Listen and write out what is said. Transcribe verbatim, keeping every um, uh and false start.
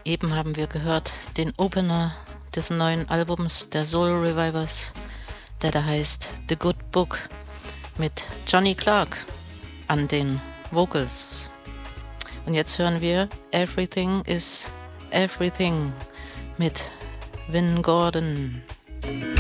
Eben haben wir gehört den Opener des neuen Albums der Soul Revivers, der da heißt The Good Book, mit Johnny Clark an den Vocals. Und jetzt hören wir Everything is Everything mit Vin Gordon.